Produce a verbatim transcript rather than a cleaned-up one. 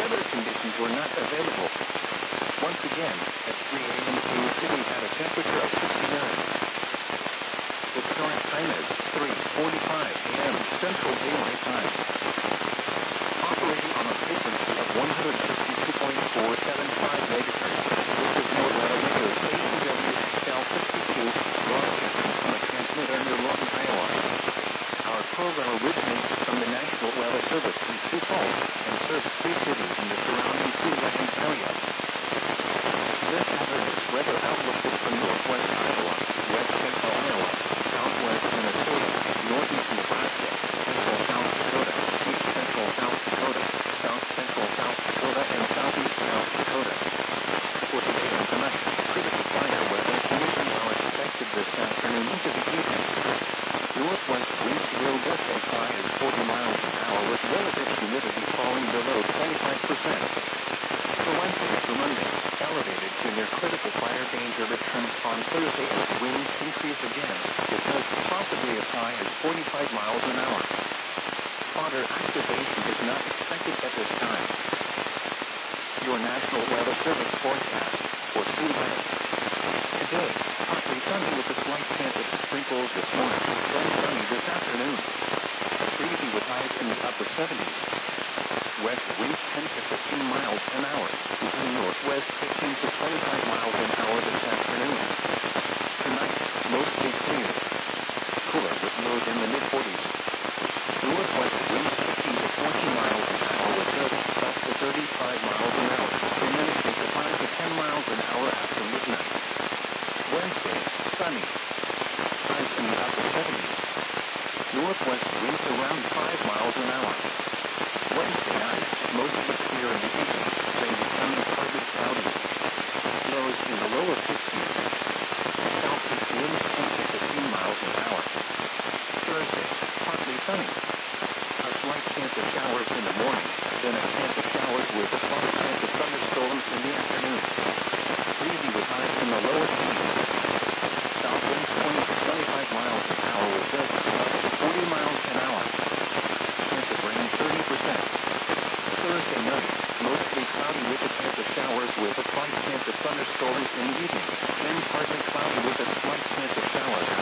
weather conditions were not available. Once again, at three A M Kansas City had a temperature of sixty-nine. The current time is three forty-five A M Central Daylight Time. Operating on a frequency of one hundred sixty-two point four seven five megahertz, this is Northwest Radio Station W X L sixty-two, broadcasting from a transmitter near Lawton, Iowa. Our program originates from the National Weather Service in Sioux Falls and serves three cities in the surrounding Sioux Lake area. This hazardous weather outlook is for northwest Iowa, west central Iowa, southwest Minnesota, northeast Nebraska, central South Dakota, east central South Dakota, south central South Dakota, and southeast South Dakota. For today and tonight, critical fire weather conditions are expected this afternoon into the evening. Northwest winds will gust as high as forty miles an hour with relative humidity falling below twenty-five percent. For Wednesday through Monday, elevated to near critical fire danger returns on Thursday as winds increase again, with gusts possibly as high as forty-five miles an hour. Fodder activation is not expected at this time. Your National Weather Service forecast for Sioux Lake. Today, partly sunny with a slight chance of sprinkles this morning, then sunny this afternoon. Breezy with highs in the upper seventies. West winds ten to fifteen miles an hour, moving northwest fifteen to twenty-five miles an hour this afternoon. Tonight, mostly clear. Cooler with lows in the mid forties. Northwest winds fifteen to twenty miles an hour with gusts up to thirty-five miles an hour, diminishing to five to ten miles an hour after midnight. Wednesday, sunny. Highs in the upper seventies. Northwest winds around five miles an hour. Wednesday night, mostly clear in the evening, then becoming partly cloudy. Lows in the lower fifties. Southeast winds ten to fifteen miles an hour. Thursday, partly sunny. A slight chance of showers in the morning, then a chance of showers with a slight chance of thunderstorms in the afternoon. Breezy with highs in the lower teens. South winds twenty to twenty-five miles an hour with gusts up to forty miles an hour. Chance of rain thirty percent. Thursday night, mostly cloudy with a chance of showers with a slight chance of thunderstorms in the evening.